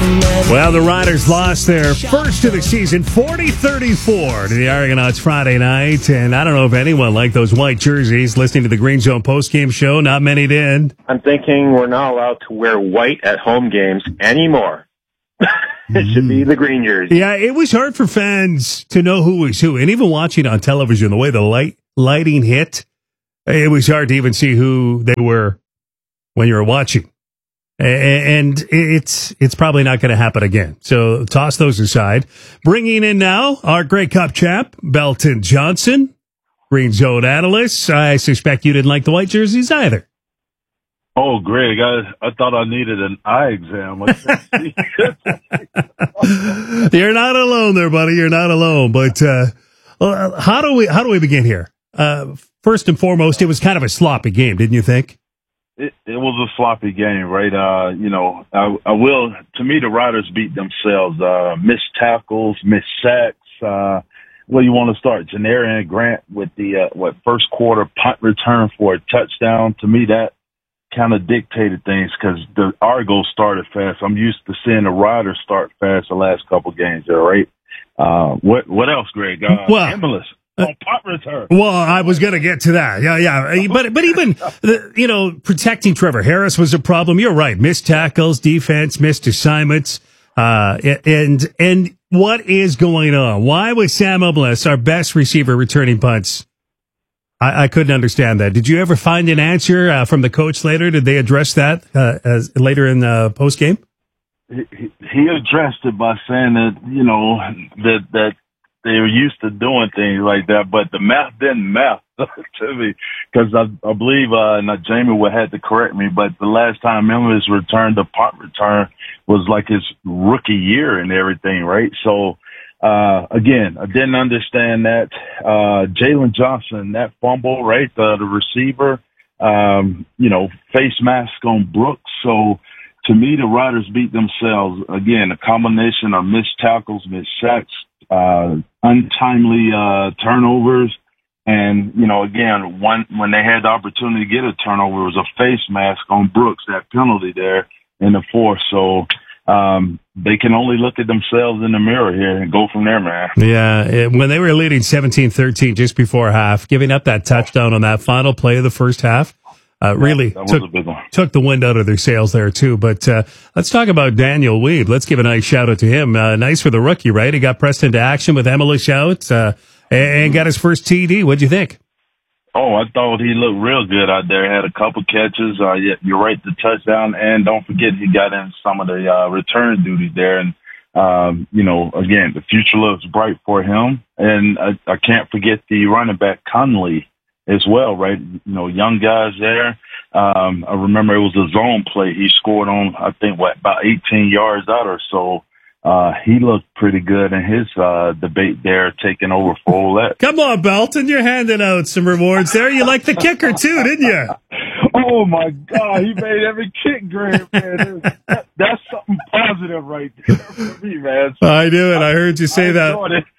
Well, the Riders lost their first of the season, 40-34 to the Argonauts Friday night. And I don't know if anyone liked those white jerseys. Listening to the Green Zone postgame show, not many did. I'm thinking we're not allowed to wear white at home games anymore. It should be the green jersey. Yeah, it was hard for fans to know who was who. And even watching on television, the way the lighting hit, it was hard to even see who they were when you were watching. And it's probably not going to happen again. So toss those aside. Bringing in now our Grey Cup champ, Belton Johnson, Green Zone analyst. I suspect you didn't like the white jerseys either. Oh, Greg, I thought I needed an eye exam. You're not alone there, buddy. You're not alone. But how do we begin here? First and foremost, it was kind of a sloppy game, didn't you think? It was a sloppy game, right? I will. To me, the Riders beat themselves. Missed tackles, missed sacks. Where you want to start? Janarian Grant with the first quarter punt return for a touchdown. To me, that kind of dictated things because the Argos started fast. I'm used to seeing the Riders start fast the last couple games there, right? What else, Greg? Emilus. Punt return. Well, I was going to get to that. Yeah. But even, protecting Trevor Harris was a problem. You're right. Missed tackles, defense, missed assignments. And what is going on? Why was Sam Emilus our best receiver returning punts? I couldn't understand that. Did you ever find an answer from the coach later? Did they address that later in the post game? He addressed it by saying that, that they were used to doing things like that, but the math didn't math to me because I believe, Jamie would have to correct me, but the last time Emilus returned the punt return was like his rookie year and everything, right? So, again, I didn't understand that. Jalen Johnson, that fumble, right? The receiver, face mask on Brooks. So to me, the Riders beat themselves. Again, a combination of missed tackles, missed sacks, untimely turnovers, and again, when they had the opportunity to get a turnover, it was a face mask on Brooks, that penalty there in the fourth. So they can only look at themselves in the mirror here and go from there, man. Yeah, when they were leading 17-13 just before half, giving up that touchdown on that final play of the first half, really took the wind out of their sails there, too. But let's talk about Daniel Weed. Let's give a nice shout-out to him. Nice for the rookie, right? He got pressed into action with Emilus out and got his first TD. What'd you think? Oh, I thought he looked real good out there. Had a couple catches. You're right, the touchdown. And don't forget, he got in some of the return duties there. And, again, the future looks bright for him. And I can't forget the running back, Conley, as well, right? Young guys there. I remember it was a zone play. He scored on, I think, about 18 yards out or so. He looked pretty good in his debate there, taking over for Olette. Come on, Belton, you're handing out some rewards there. You like the kicker too, didn't you? Oh my God, he made every kick great, man. That's something positive right there for me, man. I knew it. I heard you say that.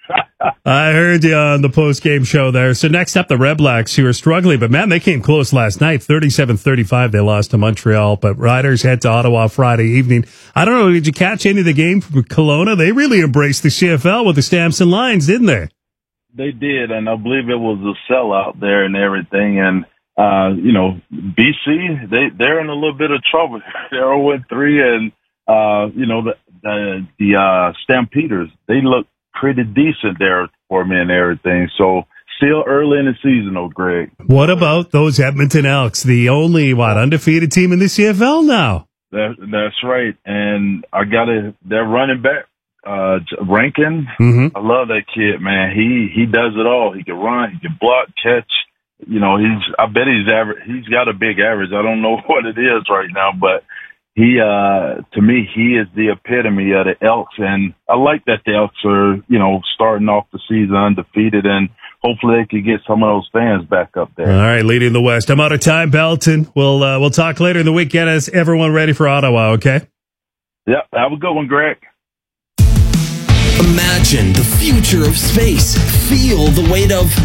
I heard you on the post-game show there. So next up, the Red Blacks, who are struggling, but man, they came close last night. 37-35, they lost to Montreal, but Riders head to Ottawa Friday evening. I don't know, did you catch any of the game from Kelowna? They really embraced the CFL with the Stamps and Lines, didn't they? They did, and I believe it was a sellout there and everything, and BC, they're in a little bit of trouble. They're 0-3, and, the Stampeders, they look pretty decent there for me and everything. So still early in the season, though, Greg. What about those Edmonton Elks, the only, undefeated team in the CFL now? That's right. And their running back, Rankin, I love that kid, man. He does it all. He can run, he can block, catch. I bet he's got a big average. I don't know what it is right now, but to me, he is the epitome of the Elks. And I like that the Elks are, starting off the season undefeated, and hopefully they can get some of those fans back up there. All right, leading the West. I'm out of time, Belton. We'll talk later in the week. Get us everyone ready for Ottawa, okay? Yep, have a good one, Greg. Imagine the future of space. Feel the weight of